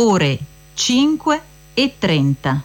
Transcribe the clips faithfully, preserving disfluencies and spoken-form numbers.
ore cinque e trenta.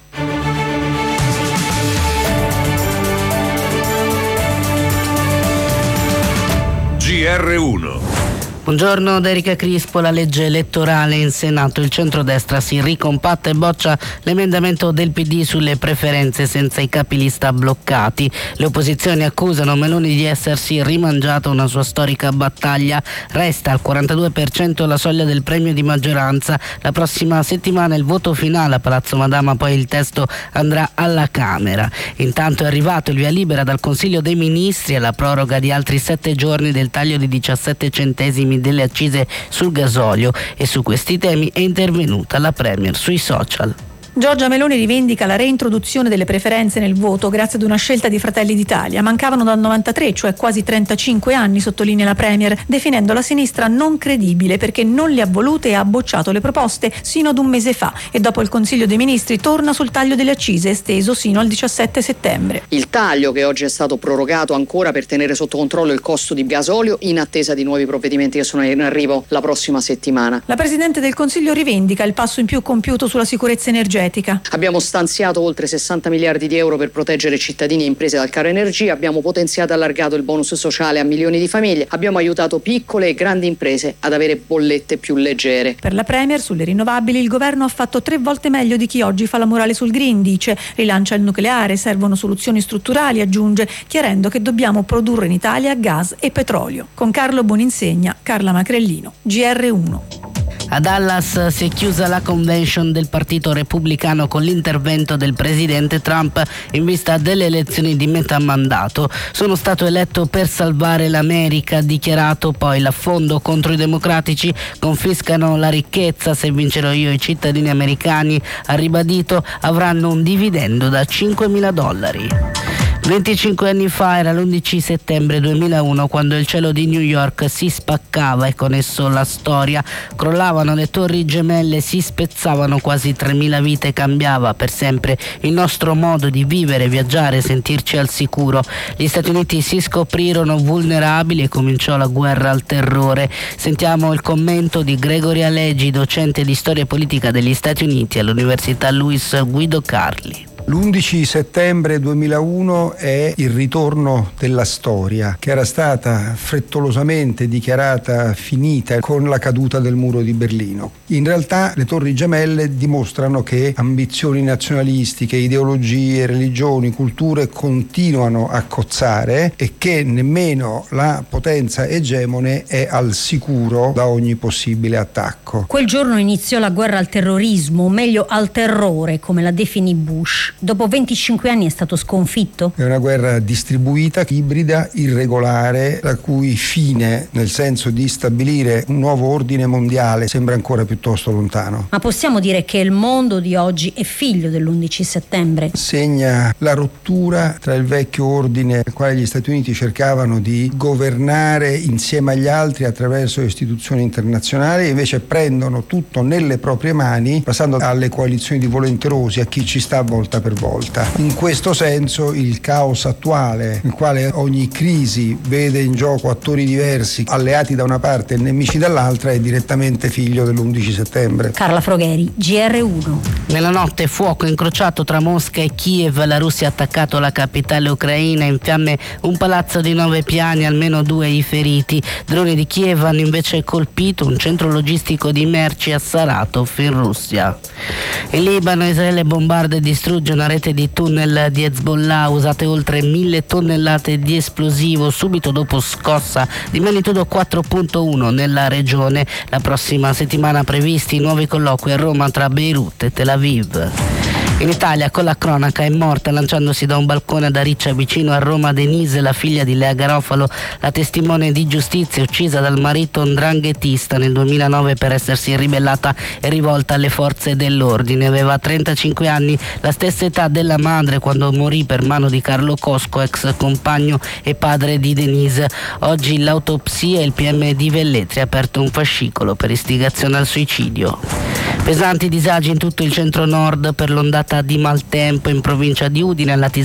G R uno. Buongiorno da Erika Crispo. La legge elettorale in Senato. Il centrodestra si ricompatta e boccia l'emendamento del P D sulle preferenze senza i capilista bloccati. Le opposizioni accusano Meloni di essersi rimangiata una sua storica battaglia. Resta al quarantadue per cento la soglia del premio di maggioranza. La prossima settimana il voto finale a Palazzo Madama, poi il testo andrà alla Camera. Intanto è arrivato il via libera dal Consiglio dei Ministri alla proroga di altri sette giorni del taglio di diciassette centesimi delle accise sul gasolio, e su questi temi è intervenuta la Premier sui social. Giorgia Meloni rivendica la reintroduzione delle preferenze nel voto grazie ad una scelta di Fratelli d'Italia. Mancavano dal novantatré, cioè quasi trentacinque anni, sottolinea la Premier, definendo la sinistra non credibile perché non le ha volute e ha bocciato le proposte sino ad un mese fa, e dopo il Consiglio dei Ministri torna sul taglio delle accise esteso sino al diciassette settembre. Il taglio, che oggi è stato prorogato ancora per tenere sotto controllo il costo di gasolio in attesa di nuovi provvedimenti che sono in arrivo la prossima settimana. La Presidente del Consiglio rivendica il passo in più compiuto sulla sicurezza energetica. Abbiamo stanziato oltre sessanta miliardi di euro per proteggere cittadini e imprese dal caro energia, abbiamo potenziato e allargato il bonus sociale a milioni di famiglie, abbiamo aiutato piccole e grandi imprese ad avere bollette più leggere. Per la Premier sulle rinnovabili il governo ha fatto tre volte meglio di chi oggi fa la morale sul green, dice. Rilancia il nucleare, servono soluzioni strutturali, aggiunge, chiarendo che dobbiamo produrre in Italia gas e petrolio. Con Carlo Boninsegna, Carla Macrellino, G R uno. A Dallas si è chiusa la convention del Partito Repubblicano con l'intervento del presidente Trump in vista delle elezioni di metà mandato. Sono stato eletto per salvare l'America, ha dichiarato. Poi l'affondo contro i democratici, confiscano la ricchezza se vincerò io. I cittadini americani, ha ribadito, avranno un dividendo da cinquemila dollari. venticinque anni fa era l'undici settembre duemilauno quando il cielo di New York si spaccava e con esso la storia. Crollavano le torri gemelle, si spezzavano quasi tremila vite, cambiava per sempre il nostro modo di vivere, viaggiare, sentirci al sicuro. Gli Stati Uniti si scoprirono vulnerabili e cominciò la guerra al terrore. Sentiamo il commento di Gregory Alegi, docente di storia politica degli Stati Uniti all'Università Luis Guido Carli. L'undici settembre duemilauno è il ritorno della storia, che era stata frettolosamente dichiarata finita con la caduta del muro di Berlino. In realtà le Torri Gemelle dimostrano che ambizioni nazionalistiche, ideologie, religioni, culture continuano a cozzare e che nemmeno la potenza egemone è al sicuro da ogni possibile attacco. Quel giorno iniziò la guerra al terrorismo, o meglio al terrore, come la definì Bush. Dopo venticinque anni è stato sconfitto? È una guerra distribuita, ibrida, irregolare, la cui fine, nel senso di stabilire un nuovo ordine mondiale, sembra ancora piuttosto lontano. Ma possiamo dire che il mondo di oggi è figlio dell'undici settembre? Segna la rottura tra il vecchio ordine nel quale gli Stati Uniti cercavano di governare insieme agli altri attraverso le istituzioni internazionali, e invece prendono tutto nelle proprie mani, passando alle coalizioni di volenterosi, a chi ci sta volta per volta. In questo senso il caos attuale, nel quale ogni crisi vede in gioco attori diversi, alleati da una parte e nemici dall'altra, è direttamente figlio dell'undici settembre. Carla Frogheri, G R uno. Nella notte fuoco incrociato tra Mosca e Kiev, la Russia ha attaccato la capitale ucraina, in fiamme un palazzo di nove piani, almeno due i feriti. Droni di Kiev hanno invece colpito un centro logistico di merci a Saratov in Russia. In Libano Israele bombarda e distrugge una rete di tunnel di Hezbollah, usate oltre mille tonnellate di esplosivo subito dopo scossa di magnitudo quattro virgola uno nella regione. La prossima settimana previsti nuovi colloqui a Roma tra Beirut e Tel Aviv. In Italia, con la cronaca, è morta lanciandosi da un balcone ad Ariccia vicino a Roma Denise, la figlia di Lea Garofalo, la testimone di giustizia uccisa dal marito ndranghetista nel duemilanove per essersi ribellata e rivolta alle forze dell'ordine. Aveva trentacinque anni, la stessa età della madre quando morì per mano di Carlo Cosco, ex compagno e padre di Denise. Oggi l'autopsia e il P M di Velletri ha aperto un fascicolo per istigazione al suicidio. Pesanti disagi in tutto il centro-nord per l'ondata di maltempo in provincia di Udine. Alla